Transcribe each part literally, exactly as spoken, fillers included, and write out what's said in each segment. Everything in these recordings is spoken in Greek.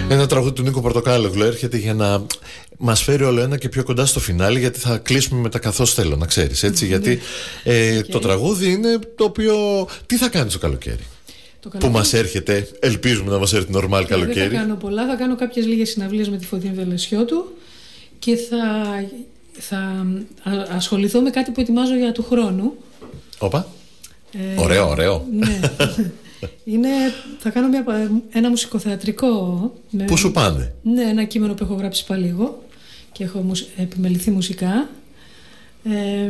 Ένα τραγούδι του Νίκο Πορτοκάλογλου έρχεται για να μας φέρει όλο ένα και πιο κοντά στο φινάλι, γιατί θα κλείσουμε με τα καθώς θέλω, να ξέρεις, έτσι, γιατί ε, okay. το τραγούδι είναι το οποίο... Τι θα κάνεις το καλοκαίρι? Το καλοκαίρι... Που μας έρχεται, ελπίζουμε να μας έρθει νορμάλ καλοκαίρι. Δεν θα κάνω πολλά, θα κάνω κάποιες λίγες συναυλίες με τη Φωτεινή Βελεσιώτου και θα, θα ασχοληθώ με κάτι που ετοιμάζω για του χρόνου. Όπα, ε, ωραίο, ωραίο. Ναι. Είναι, θα κάνω μια, ένα μουσικοθεατρικό με, Πού σου πάνε? Ναι, ένα κείμενο που έχω γράψει πάλι εγώ και έχω επιμεληθεί μουσικά. ε,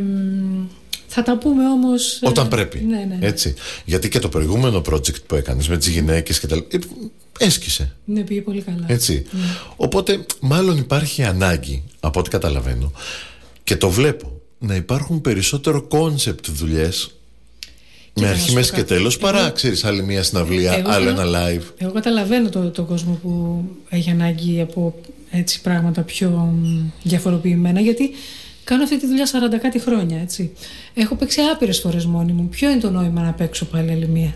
Θα τα πούμε όμως όταν πρέπει, ναι, ναι. Έτσι. Γιατί και το προηγούμενο project που έκανες με τις γυναίκες και τα λοιπά έσκησε. Ναι, πήγε πολύ καλά, έτσι. Ναι. Οπότε μάλλον υπάρχει ανάγκη, από ό,τι καταλαβαίνω και το βλέπω, να υπάρχουν περισσότερο concept δουλειές με αρχή, μέση και τέλος, παρά εγώ, ξέρεις, άλλη μια συναυλία, εγώ, άλλο ένα live. Εγώ καταλαβαίνω τον το κόσμο που έχει ανάγκη από έτσι πράγματα πιο διαφοροποιημένα, γιατί κάνω αυτή τη δουλειά σαράντα κάτι χρόνια, έτσι. Έχω παίξει άπειρες φορές μόνη μου. Ποιο είναι το νόημα να παίξω πάλι άλλη μία?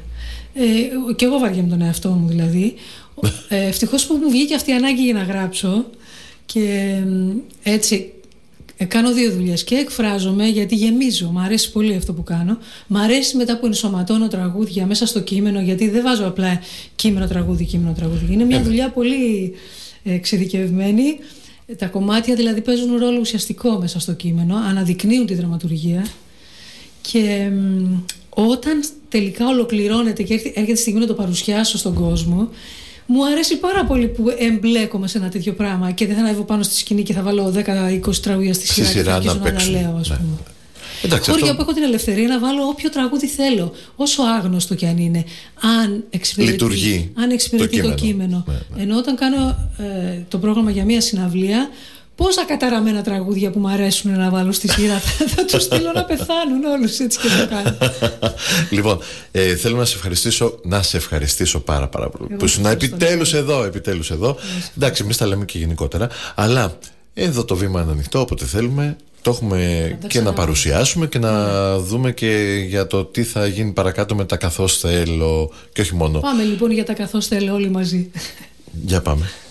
Ε, και εγώ βαριέμαι τον εαυτό μου, δηλαδή. ε, ευτυχώς που μου βγήκε αυτή η ανάγκη για να γράψω και έτσι... Κάνω δύο δουλειές. Και εκφράζομαι γιατί γεμίζω. Μ' αρέσει πολύ αυτό που κάνω. Μ' αρέσει μετά που ενσωματώνω τραγούδια μέσα στο κείμενο, γιατί δεν βάζω απλά κείμενο τραγούδι, κείμενο τραγούδι. Είναι μια δουλειά πολύ εξειδικευμένη. Τα κομμάτια δηλαδή παίζουν ρόλο ουσιαστικό μέσα στο κείμενο, αναδεικνύουν τη δραματουργία. Και όταν τελικά ολοκληρώνεται και έρχεται η στιγμή να το παρουσιάσω στον κόσμο, μου αρέσει πάρα πολύ που εμπλέκομαι σε ένα τέτοιο πράγμα και δεν θα ανέβω πάνω στη σκηνή και θα βάλω δέκα είκοσι τραγούδια στη σειρά, σειρά και θα αρχίσω να, να λέω, ας πούμε. Ναι. Χώρια αυτό... που έχω την ελευθερία να βάλω όποιο τραγούδι θέλω, όσο άγνωστο κι αν είναι, αν εξυπηρετεί, λειτουργεί αν εξυπηρετεί το κείμενο. Το κείμενο. Ναι, ναι. Ενώ όταν κάνω ε, το πρόγραμμα για μία συναυλία, πόσα καταραμένα τραγούδια που μου αρέσουν να βάλω στη σειρά θα, θα τους στείλω να πεθάνουν όλους, έτσι και το κάνω. Λοιπόν, ε, θέλω να σε ευχαριστήσω, να σε ευχαριστήσω πάρα πάρα πολύ που ήσουν επιτέλους εδώ, επιτέλους εδώ. Εντάξει, εμείς τα λέμε και γενικότερα, αλλά εδώ το βήμα είναι ανοιχτό, όποτε θέλουμε. Το έχουμε και να παρουσιάσουμε και να yeah. δούμε και για το τι θα γίνει παρακάτω με τα καθώς θέλω και όχι μόνο. Πάμε λοιπόν για τα καθώς θέλω όλοι μαζί. Για πάμε.